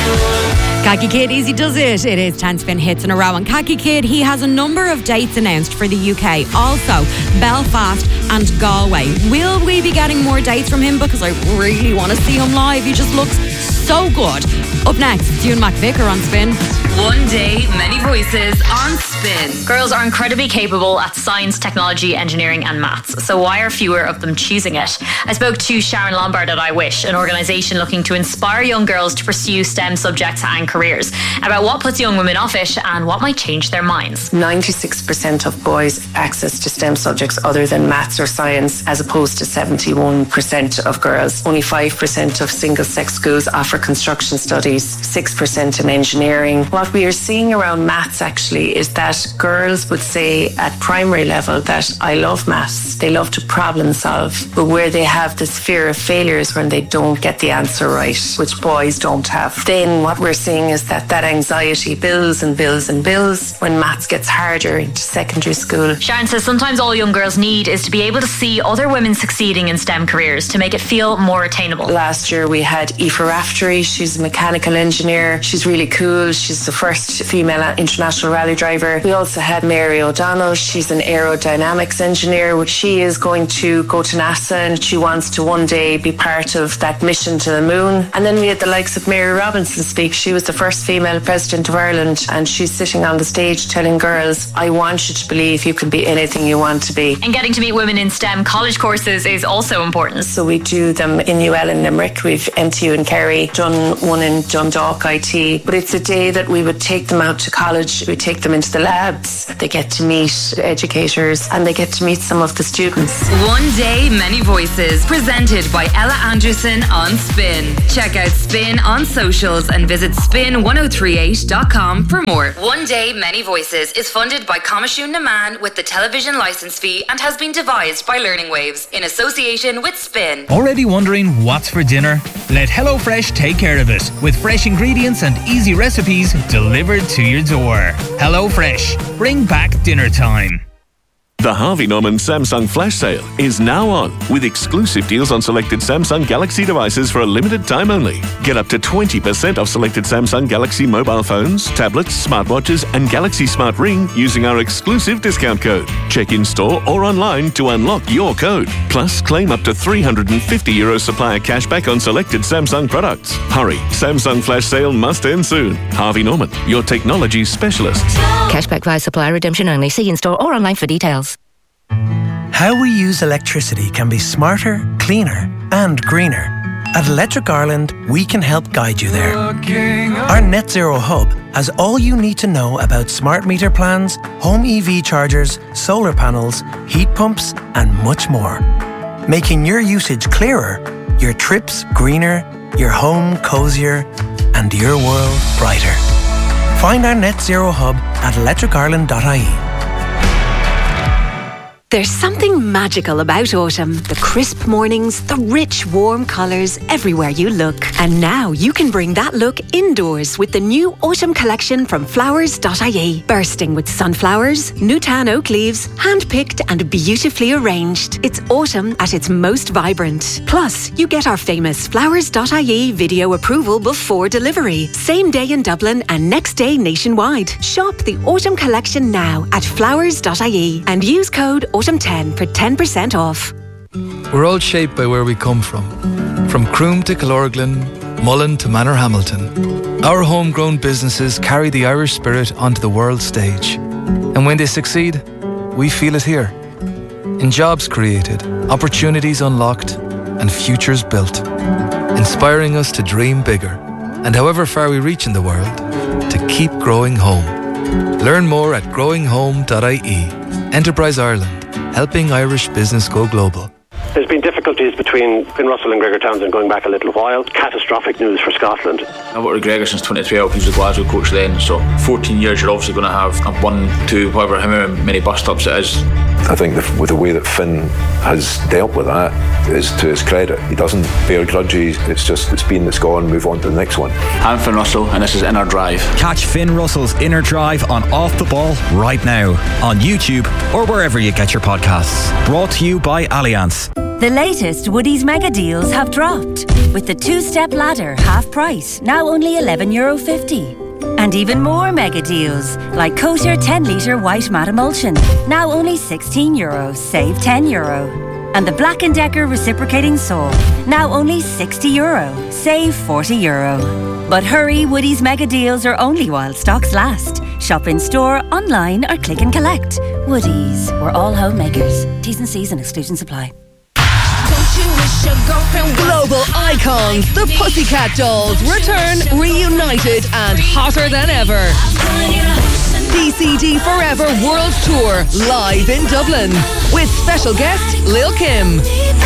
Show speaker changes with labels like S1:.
S1: Khaki Kid, easy does it. It is 10 spin hits in a row. And Khaki Kid, he has a number of dates announced for the UK. Also, Belfast and Galway. Will we be getting more dates from him? Because I really want to see him live. He just looks so good. Up next, it's Ewan McVicker on Spin.
S2: One day, many voices on Spin. Girls are incredibly capable at science, technology, engineering and maths. So why are fewer of them choosing it? I spoke to Sharon Lombard at I Wish, an organisation looking to inspire young girls to pursue STEM subjects and careers, about what puts young women off it and what might change their minds.
S3: 96% of boys access to STEM subjects other than maths or science, as opposed to 71% of girls. Only 5% of single-sex schools offer construction studies, 6% in engineering. What we are seeing around maths actually is that girls would say at primary level that I love maths. They love to problem solve, but where they have this fear of failure is when they don't get the answer right, which boys don't have. Then what we're seeing is that anxiety builds and builds and builds when maths gets harder into secondary school.
S2: Sharon says sometimes all young girls need is to be able to see other women succeeding in STEM careers to make it feel more attainable.
S3: Last year we had Aoife Raftery. She's a mechanical engineer. She's really cool. She's the first female international rally driver. We also had Mary O'Donnell. She's an aerodynamics engineer. She is going to go to NASA and she wants to one day be part of that mission to the moon. And then we had the likes of Mary Robinson speak. She was the first female president of Ireland, and she's sitting on the stage telling girls, I want you to believe you can be anything you want to be.
S2: And getting to meet women in STEM college courses is also important.
S3: So we do them in UL in Limerick. We've MTU in Kerry, done one in Dundalk IT. But it's a day that we would take them out to college. We take them into the labs. They get to meet educators and they get to meet some of the students.
S2: One day, many voices, presented by Ella Anderson on Spin. Check out Spin on socials and visit spin1038.com for more. One Day, Many Voices is funded by Comishún na Man with the television licence fee and has been devised by Learning Waves in association with Spin.
S4: Already wondering what's for dinner? Let HelloFresh take care of it with fresh ingredients and easy recipes delivered to your door. HelloFresh, bring back dinner time.
S5: The Harvey Norman Samsung Flash Sale is now on, with exclusive deals on selected Samsung Galaxy devices for a limited time only. Get up to 20% off selected Samsung Galaxy mobile phones, tablets, smartwatches and Galaxy Smart Ring using our exclusive discount code. Check in store or online to unlock your code. Plus, claim up to €350 supplier cashback on selected Samsung products. Hurry, Samsung Flash Sale must end soon. Harvey Norman, your technology specialists.
S6: Cashback via supplier redemption only. See in store or online for details.
S7: How we use electricity can be smarter, cleaner and greener. At Electric Ireland, we can help guide you there. Our Net Zero Hub has all you need to know about smart meter plans, home EV chargers, solar panels, heat pumps and much more. Making your usage clearer, your trips greener, your home cosier and your world brighter. Find our Net Zero Hub at electricireland.ie.
S8: There's something magical about autumn. The crisp mornings, the rich, warm colours everywhere you look. And now you can bring that look indoors with the new autumn collection from flowers.ie. Bursting with sunflowers, Newtown oak leaves, hand-picked and beautifully arranged. It's autumn at its most vibrant. Plus, you get our famous flowers.ie video approval before delivery. Same day in Dublin and next day nationwide. Shop the autumn collection now at flowers.ie and use code Autumn10 for 10% off.
S9: We're all shaped by where we come from Croom to Killorglin, Mullen to Manorhamilton. Our homegrown businesses carry the Irish spirit onto the world stage. And when they succeed, we feel it here. In jobs created, opportunities unlocked, and futures built. Inspiring us to dream bigger, and however far we reach in the world, to keep growing home. Learn more at growinghome.ie. Enterprise Ireland, helping Irish business go global.
S10: There's been difficulties between Finn Russell and Gregor Townsend going back a little while. Catastrophic news for Scotland.
S11: I've worked with Gregor since 23 out. He was the Glasgow coach then, so 14 years you're obviously going to have one, two, however many bus stops it is.
S12: I think with the way that Finn has dealt with that is to his credit. He doesn't bear grudges. It's been, it's gone, move on to the next one.
S11: I'm Finn Russell and this is Inner Drive.
S4: Catch Finn Russell's Inner Drive on Off the Ball right now on YouTube or wherever you get your podcasts. Brought to you by Allianz.
S13: The latest Woodie's mega deals have dropped, with the two-step ladder half price, now only €11.50. And even more mega deals, like Kosher 10-litre white matte emulsion, now only €16, save €10. And the Black & Decker reciprocating saw, now only €60, save €40. But hurry, Woodie's mega deals are only while stocks last. Shop in store, online or click and collect. Woodie's, we're all homemakers. T's and C's and exclusions apply.
S14: Global icons, the Pussycat Dolls, return reunited and hotter than ever. DCD Forever World Tour, live in Dublin, with special guest Lil' Kim.